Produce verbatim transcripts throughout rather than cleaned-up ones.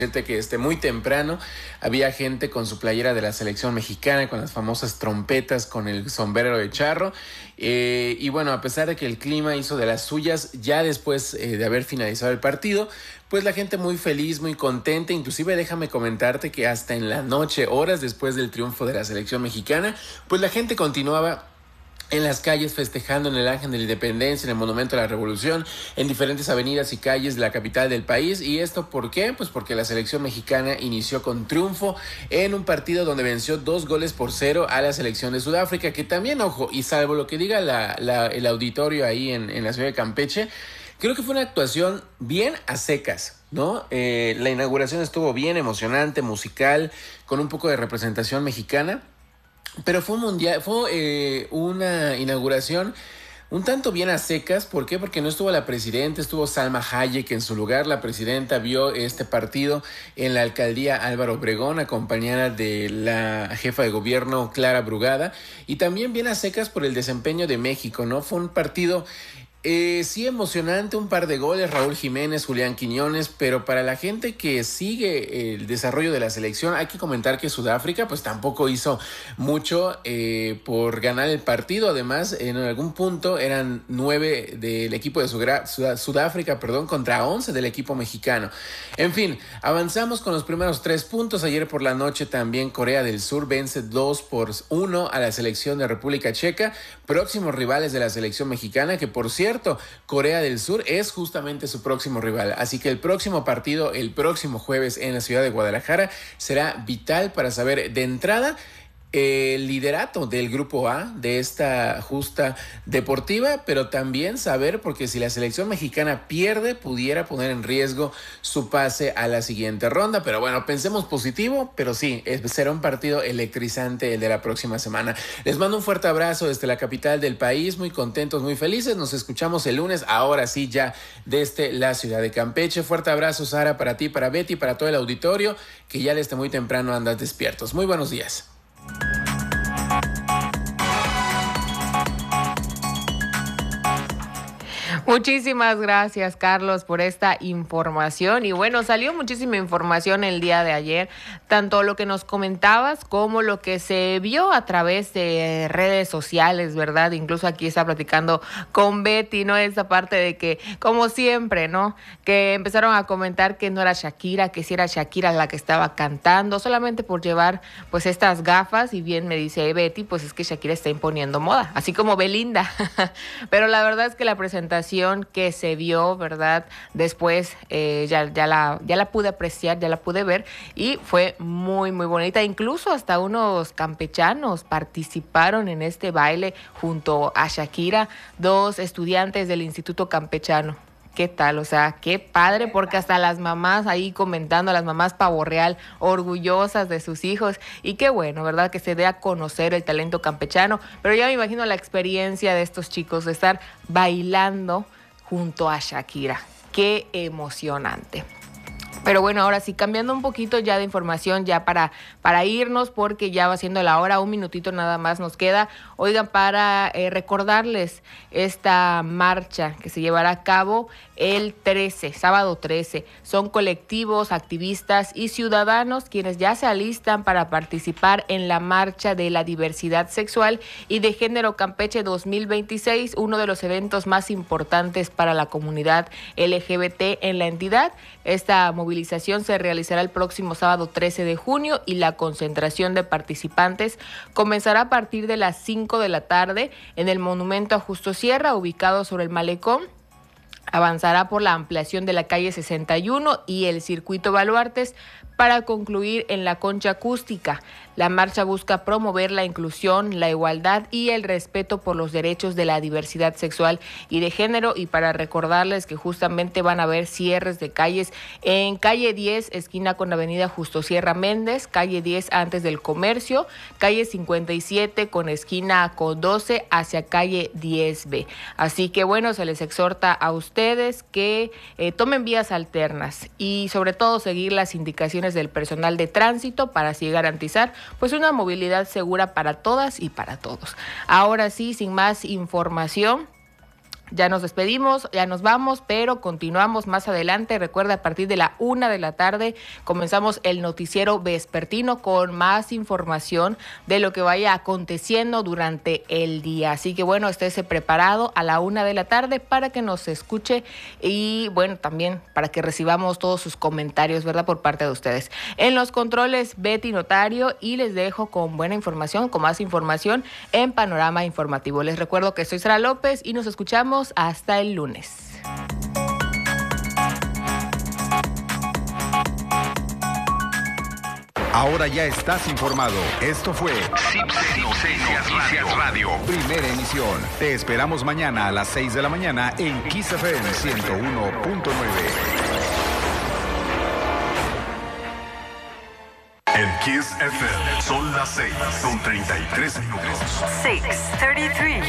que este, muy temprano había gente con su playera de la selección mexicana, con las famosas trompetas, con el sombrero de charro. Eh, y bueno, a pesar de que el clima hizo de las suyas, ya después eh, de haber finalizado el partido, pues la gente muy feliz, muy contenta. Inclusive déjame comentarte que hasta en la noche, horas después del triunfo de la selección mexicana, pues la gente continuaba en las calles festejando en el Ángel de la Independencia, en el Monumento a la Revolución, en diferentes avenidas y calles de la capital del país. ¿Y esto por qué? Pues porque la selección mexicana inició con triunfo en un partido donde venció dos goles por cero a la selección de Sudáfrica, que también, ojo, y salvo lo que diga la, la, el auditorio ahí en, en la ciudad de Campeche, creo que fue una actuación bien a secas, ¿no? Eh, la inauguración estuvo bien emocionante, musical, con un poco de representación mexicana. Pero fue un mundial, fue eh, una inauguración un tanto bien a secas. ¿Por qué? Porque no estuvo la presidenta, estuvo Salma Hayek en su lugar. La presidenta vio este partido en la alcaldía Álvaro Obregón, acompañada de la jefa de gobierno Clara Brugada. Y también bien a secas por el desempeño de México, ¿no? Fue un partido Eh, sí, emocionante, un par de goles, Raúl Jiménez, Julián Quiñones, pero para la gente que sigue el desarrollo de la selección, hay que comentar que Sudáfrica pues tampoco hizo mucho eh, por ganar el partido. Además, en algún punto eran nueve del equipo de Sudra- Sud- Sudáfrica, perdón, contra once del equipo mexicano. En fin, avanzamos con los primeros tres puntos. Ayer por la noche también Corea del Sur vence dos por uno a la selección de República Checa, próximos rivales de la selección mexicana, que por cierto, Corea del Sur es justamente su próximo rival. Así que el próximo partido, el próximo jueves en la ciudad de Guadalajara, será vital para saber de entrada el liderato del grupo A de esta justa deportiva, pero también saber, porque si la selección mexicana pierde, pudiera poner en riesgo su pase a la siguiente ronda. Pero bueno, pensemos positivo, pero sí, será un partido electrizante el de la próxima semana. Les mando un fuerte abrazo desde la capital del país, muy contentos, muy felices. Nos escuchamos el lunes, ahora sí ya desde la ciudad de Campeche. Fuerte abrazo, Sara, para ti, para Betty, para todo el auditorio, que ya desde muy temprano andas despiertos. Muy buenos días. Muchísimas gracias, Carlos, por esta información. Y bueno, salió muchísima información el día de ayer, tanto lo que nos comentabas como lo que se vio a través de redes sociales, ¿verdad? Incluso aquí está platicando con Betty, ¿no? Esa parte de que, como siempre, ¿no? Que empezaron a comentar que no era Shakira, que sí era Shakira la que estaba cantando, solamente por llevar pues estas gafas. Y bien me dice Betty, pues es que Shakira está imponiendo moda, así como Belinda. Pero la verdad es que la presentación que se vio, ¿verdad? Después eh, ya, ya, la, ya la pude apreciar, ya la pude ver y fue muy, muy bonita. Incluso hasta unos campechanos participaron en este baile junto a Shakira, dos estudiantes del Instituto Campechano. ¿Qué tal? O sea, qué padre, porque hasta las mamás ahí comentando, las mamás pavo real, orgullosas de sus hijos. Y qué bueno, ¿verdad? Que se dé a conocer el talento campechano. Pero ya me imagino la experiencia de estos chicos de estar bailando junto a Shakira. Qué emocionante. Pero bueno, ahora sí, cambiando un poquito ya de información, ya para, para irnos, porque ya va siendo la hora, un minutito nada más nos queda. Oigan, para eh, recordarles esta marcha que se llevará a cabo el trece, sábado trece. Son colectivos, activistas y ciudadanos quienes ya se alistan para participar en la marcha de la diversidad sexual y de género Campeche dos mil veintiséis, uno de los eventos más importantes para la comunidad L G B T en la entidad. Esta movilización se realizará el próximo sábado trece de junio y la concentración de participantes comenzará a partir de las cinco de la tarde en el Monumento a Justo Sierra, ubicado sobre el Malecón. Avanzará por la ampliación de la calle sesenta y uno y el circuito Baluartes para concluir en la Concha Acústica. La marcha busca promover la inclusión, la igualdad y el respeto por los derechos de la diversidad sexual y de género. Y para recordarles que justamente van a haber cierres de calles en calle diez, esquina con avenida Justo Sierra Méndez, calle diez antes del Comercio, calle cincuenta y siete con esquina con doce hacia calle diez B. Así que bueno, se les exhorta a ustedes que eh, tomen vías alternas y sobre todo seguir las indicaciones del personal de tránsito para así garantizar pues una movilidad segura para todas y para todos. Ahora sí, sin más información, ya nos despedimos, ya nos vamos, pero continuamos más adelante. Recuerda, a partir de la una de la tarde comenzamos el noticiero vespertino con más información de lo que vaya aconteciendo durante el día. Así que bueno, estése preparado a la una de la tarde para que nos escuche y bueno, también para que recibamos todos sus comentarios, ¿verdad?, por parte de ustedes. En los controles, Betty Notario, y les dejo con buena información, con más información en Panorama Informativo. Les recuerdo que soy Sara López y nos escuchamos hasta el lunes. Ahora ya estás informado. Esto fue Cipse Noticias Radio, primera emisión. Te esperamos mañana a las seis de la mañana en Kiss F M ciento uno punto nueve. En Kiss F M son las seis con treinta y tres minutos. seis treinta y tres.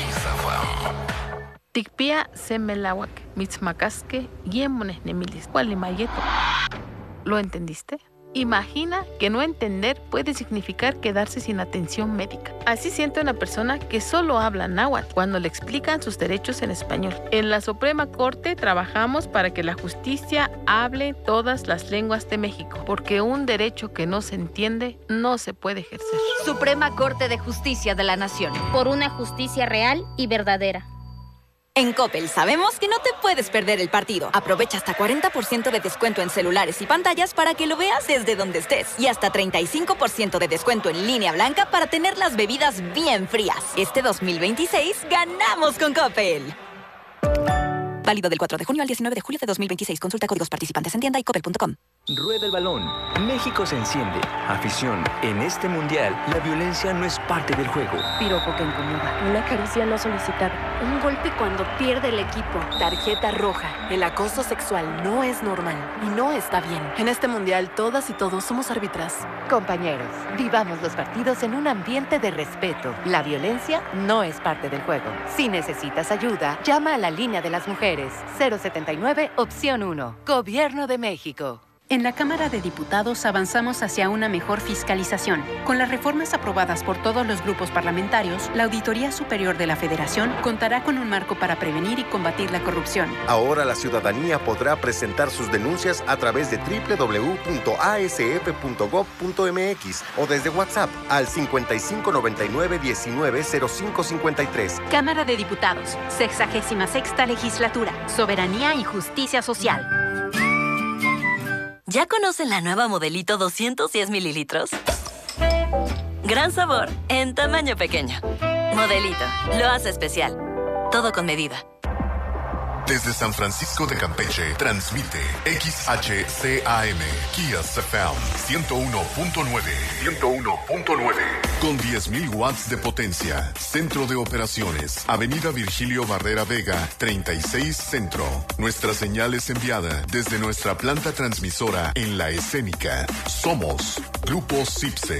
Tikpia semelawak, mitzmacasque, yemones nemilis, mayeto. ¿Lo entendiste? Imagina que no entender puede significar quedarse sin atención médica. Así siente una persona que solo habla náhuatl cuando le explican sus derechos en español. En la Suprema Corte trabajamos para que la justicia hable todas las lenguas de México, porque un derecho que no se entiende no se puede ejercer. Suprema Corte de Justicia de la Nación. Por una justicia real y verdadera. En Coppel sabemos que no te puedes perder el partido. Aprovecha hasta cuarenta por ciento de descuento en celulares y pantallas para que lo veas desde donde estés. Y hasta treinta y cinco por ciento de descuento en línea blanca para tener las bebidas bien frías. Este dos mil veintiséis ganamos con Coppel. Válido del cuatro de junio al diecinueve de julio de dos mil veintiséis. Consulta códigos participantes en tienda y coppel punto com. Rueda el balón. México se enciende. Afición. En este mundial, la violencia no es parte del juego. Piropo que incomoda. Una caricia no solicitada. Un golpe cuando pierde el equipo. Tarjeta roja. El acoso sexual no es normal y no está bien. En este mundial, todas y todos somos árbitras. Compañeros, vivamos los partidos en un ambiente de respeto. La violencia no es parte del juego. Si necesitas ayuda, llama a la línea de las mujeres. cero setenta y nueve, opción uno. Gobierno de México. En la Cámara de Diputados avanzamos hacia una mejor fiscalización. Con las reformas aprobadas por todos los grupos parlamentarios, la Auditoría Superior de la Federación contará con un marco para prevenir y combatir la corrupción. Ahora la ciudadanía podrá presentar sus denuncias a través de doble u doble u doble u punto a s f punto gob punto m x o desde WhatsApp al cincuenta y cinco noventa y nueve diecinueve cero cinco cincuenta y tres. Cámara de Diputados, sexagésima sexta legislatura, soberanía y justicia social. ¿Ya conocen la nueva Modelito doscientos diez mililitros? Gran sabor, en tamaño pequeño. Modelito, lo hace especial. Todo con medida. Desde San Francisco de Campeche, transmite X H C A M, Kiss F M ciento uno punto nueve. ciento uno punto nueve. Con diez mil watts de potencia. Centro de operaciones. Avenida Virgilio Barrera Vega, treinta y seis Centro. Nuestra señal es enviada desde nuestra planta transmisora en La Escénica. Somos Grupo Cipse.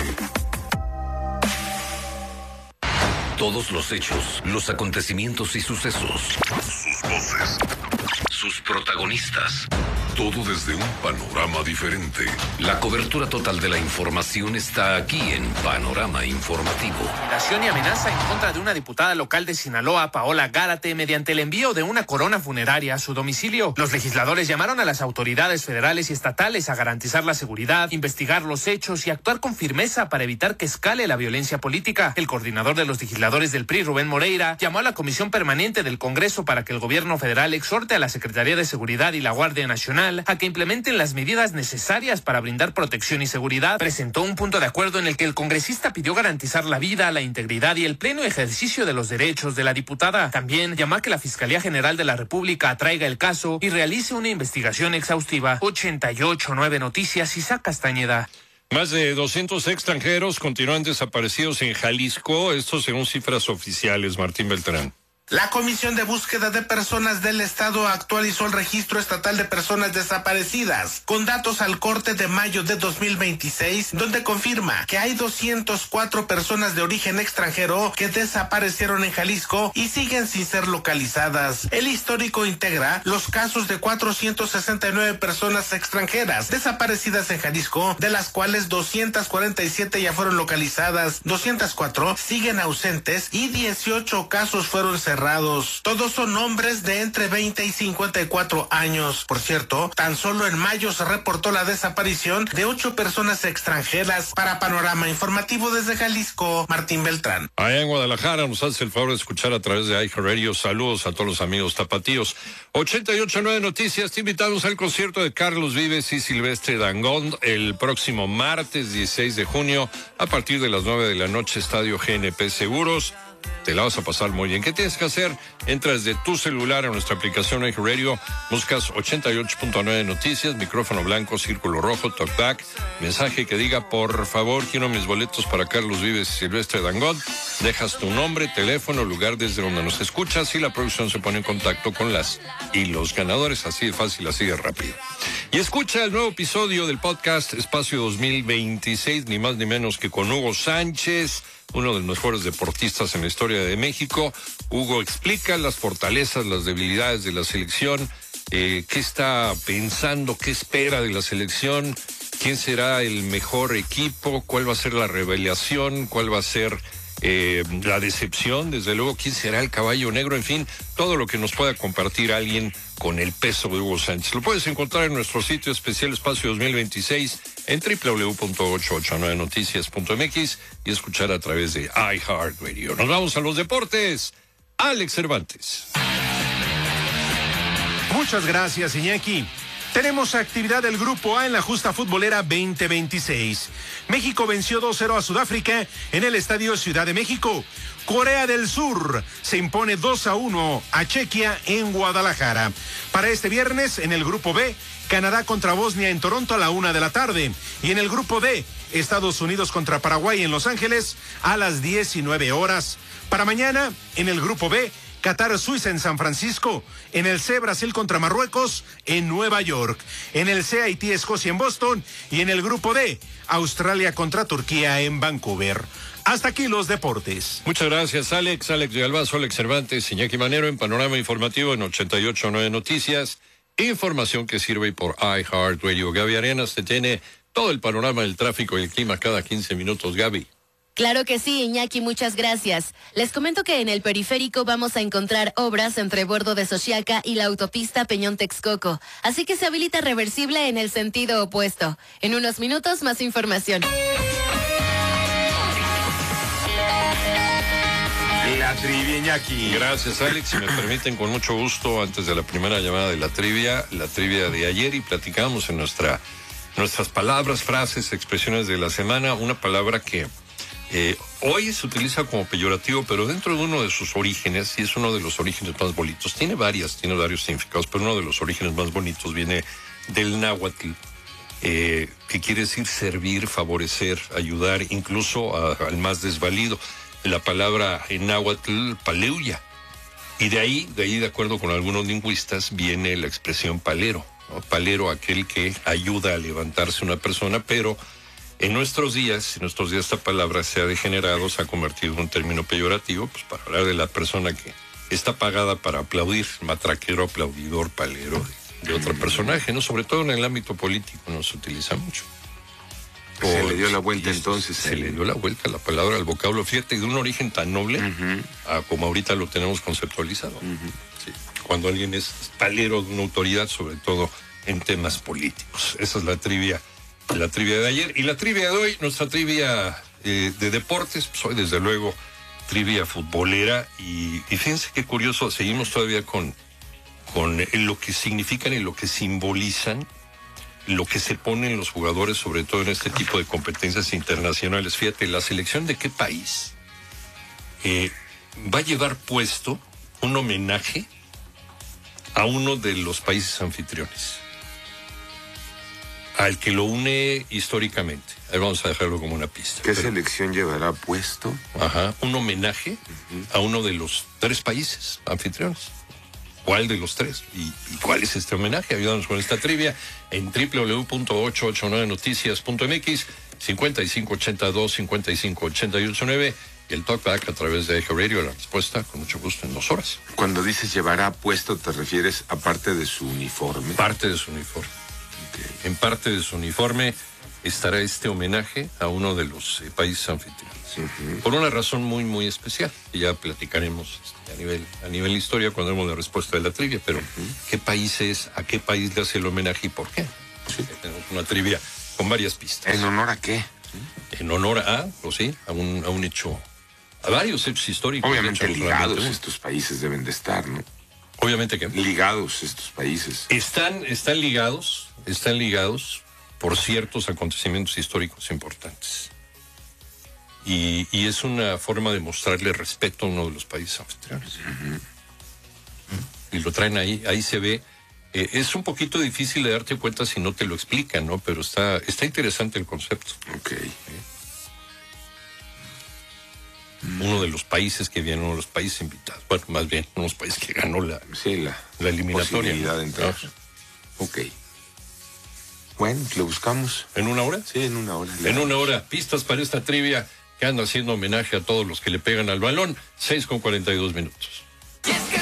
Todos los hechos, los acontecimientos y sucesos. Sus voces. Sus protagonistas. Todo desde un panorama diferente. La cobertura total de la información está aquí en Panorama Informativo. Intimidación y amenaza en contra de una diputada local de Sinaloa, Paola Gárate, mediante el envío de una corona funeraria a su domicilio. Los legisladores llamaron a las autoridades federales y estatales a garantizar la seguridad, investigar los hechos y actuar con firmeza para evitar que escale la violencia política. El coordinador de los legisladores del P R I, Rubén Moreira, llamó a la Comisión Permanente del Congreso para que el gobierno federal exhorte a la Secretaría de Seguridad y la Guardia Nacional a que implementen las medidas necesarias para brindar protección y seguridad. Presentó un punto de acuerdo en el que el congresista pidió garantizar la vida, la integridad y el pleno ejercicio de los derechos de la diputada. También llamó a que la Fiscalía General de la República atraiga el caso y realice una investigación exhaustiva. ochenta y ocho punto nueve Noticias, Isaac Castañeda. Más de doscientos extranjeros continúan desaparecidos en Jalisco, esto según cifras oficiales. Martín Beltrán. La Comisión de Búsqueda de Personas del Estado actualizó el Registro Estatal de Personas Desaparecidas con datos al corte de mayo de dos mil veintiséis, donde confirma que hay doscientas cuatro personas de origen extranjero que desaparecieron en Jalisco y siguen sin ser localizadas. El histórico integra los casos de cuatrocientas sesenta y nueve personas extranjeras desaparecidas en Jalisco, de las cuales doscientas cuarenta y siete ya fueron localizadas, doscientas cuatro siguen ausentes y dieciocho casos fueron cerrados cerrados. Todos son hombres de entre veinte y cincuenta y cuatro años. Por cierto, tan solo en mayo se reportó la desaparición de ocho personas extranjeras. Para Panorama Informativo desde Jalisco, Martín Beltrán. Allá en Guadalajara nos hace el favor de escuchar a través de iHeartRadio. Saludos a todos los amigos tapatíos. ochenta y ocho punto nueve Noticias, te invitamos al concierto de Carlos Vives y Silvestre Dangond el próximo martes dieciséis de junio a partir de las nueve de la noche, Estadio G N P Seguros. Te la vas a pasar muy bien. ¿Qué tienes que hacer? Entras de tu celular a nuestra aplicación iHeartRadio, buscas ochenta y ocho punto nueve Noticias, micrófono blanco, círculo rojo, talkback, mensaje que diga, por favor, quiero mis boletos para Carlos Vives y Silvestre Dangond. Dejas tu nombre, teléfono, lugar desde donde nos escuchas y la producción se pone en contacto con las y los ganadores. Así de fácil, así de rápido. Y escucha el nuevo episodio del podcast Espacio dos mil veintiséis, ni más ni menos que con Hugo Sánchez, uno de los mejores deportistas en la historia de México. Hugo explica las fortalezas, las debilidades de la selección, eh, qué está pensando, qué espera de la selección, quién será el mejor equipo, cuál va a ser la revelación, cuál va a ser eh, la decepción, desde luego, quién será el caballo negro, en fin, todo lo que nos pueda compartir alguien con el peso de Hugo Sánchez. Lo puedes encontrar en nuestro sitio especial Espacio dos mil veintiséis en doble u doble u doble u punto ochocientos ochenta y nueve noticias punto m x y escuchar a través de iHeartRadio. Nos vamos a los deportes. Alex Cervantes. Muchas gracias, Iñaki. Tenemos actividad del Grupo A en la justa futbolera veinte veintiséis. México venció dos cero a Sudáfrica en el Estadio Ciudad de México. Corea del Sur se impone dos a uno a Chequia en Guadalajara. Para este viernes, en el Grupo B, Canadá contra Bosnia en Toronto a la una de la tarde. Y en el Grupo D, Estados Unidos contra Paraguay en Los Ángeles a las diecinueve horas. Para mañana, en el Grupo B, Qatar, Suiza en San Francisco. En el C, Brasil contra Marruecos en Nueva York. En el C, Haití, Escocia en Boston. Y en el Grupo D, Australia contra Turquía en Vancouver. Hasta aquí los deportes. Muchas gracias, Alex. Alex de Albazo, Alex Cervantes, Iñaki Manero en Panorama Informativo en ochenta y ocho punto nueve Noticias. Información que sirve por iHeartRadio. Gaby Arenas te tiene todo el panorama del tráfico y el clima cada quince minutos, Gaby. Claro que sí, Iñaki, muchas gracias. Les comento que en el periférico vamos a encontrar obras entre Bordo de Xochiaca y la autopista Peñón-Texcoco, así que se habilita reversible en el sentido opuesto. En unos minutos, más información. La trivia, Iñaki. Gracias, Alex. Si me permiten, con mucho gusto, antes de la primera llamada de la trivia, la trivia de ayer, y platicamos en nuestra, nuestras palabras, frases, expresiones de la semana, una palabra que Eh, hoy se utiliza como peyorativo, pero dentro de uno de sus orígenes, y es uno de los orígenes más bonitos, tiene varias, tiene varios significados, pero uno de los orígenes más bonitos viene del náhuatl, eh, que quiere decir servir, favorecer, ayudar, incluso a, al más desvalido. La palabra en náhuatl, paleuya, y de ahí, de ahí, de acuerdo con algunos lingüistas, viene la expresión palero, ¿no? Palero, aquel que ayuda a levantarse una persona, pero en nuestros días, en nuestros días esta palabra se ha degenerado, se ha convertido en un término peyorativo, pues para hablar de la persona que está pagada para aplaudir, matraquero, aplaudidor, palero, de, de otro personaje, ¿no? Sobre todo en el ámbito político no se utiliza mucho. O se le dio la vuelta entonces. Se le dio la vuelta a la palabra, al vocablo, fíjate, de un origen tan noble, uh-huh, a como ahorita lo tenemos conceptualizado. Uh-huh. Sí. Cuando alguien es palero de una autoridad, sobre todo en temas políticos. Esa es la trivia. La trivia de ayer y la trivia de hoy, nuestra trivia eh, de deportes, pues hoy desde luego trivia futbolera y, y fíjense qué curioso, seguimos todavía con, con lo que significan y lo que simbolizan, lo que se ponen los jugadores, sobre todo en este tipo de competencias internacionales. Fíjate, la selección de qué país eh, va a llevar puesto un homenaje a uno de los países anfitriones, al que lo une históricamente. Ahí vamos a dejarlo como una pista. ¿Qué pero... selección llevará puesto? Ajá, un homenaje uh-huh. a uno de los tres países anfitriones. ¿Cuál de los tres? ¿Y, y cuál es este homenaje? Ayúdanos con esta trivia en doble u doble u doble u punto ochocientos ochenta y nueve noticias punto m x, cincuenta y cinco ochenta y dos, cincuenta y cinco ochenta y ocho nueve, y el talkback a través de iHeartRadio. La respuesta, con mucho gusto, en dos horas. Cuando dices llevará puesto, ¿te refieres a parte de su uniforme? Parte de su uniforme. Okay. En parte de su uniforme estará este homenaje a uno de los eh, países anfitriones. Uh-huh. Por una razón muy, muy especial, que ya platicaremos este, a nivel a nivel historia cuando demos la respuesta de la trivia, pero uh-huh. ¿qué país es? ¿A qué país le hace el homenaje y por qué? Sí. Tenemos una trivia con varias pistas. ¿En honor a qué? En honor a, pues sí, a un, a un hecho, a varios hechos históricos. Obviamente hechos, ligados realmente. Estos países deben de estar, ¿no? Obviamente que. Ligados estos países. Están, están ligados, están ligados por ciertos acontecimientos históricos importantes. Y, y es una forma de mostrarle respeto a uno de los países anfitriones. Uh-huh. Y lo traen ahí, ahí se ve. Eh, es un poquito difícil de darte cuenta si no te lo explican, ¿no? Pero está, está interesante el concepto. Ok. ¿Eh? Uno de los países que viene, uno de los países invitados. Bueno, más bien, uno de los países que ganó la, sí, la, la eliminatoria. Posibilidad, ¿no? De entrar. ¿No? Ok. Bueno, lo buscamos. ¿En una hora? Sí, en una hora. En una hora. Pistas para esta trivia que anda haciendo homenaje a todos los que le pegan al balón. seis con cuarenta y dos minutos. Y es que